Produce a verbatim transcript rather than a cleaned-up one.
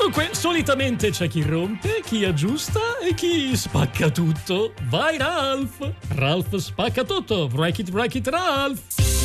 Comunque, solitamente c'è chi rompe, chi aggiusta e chi spacca tutto. Vai Ralph! Ralph spacca tutto! Break it, break it, Ralph!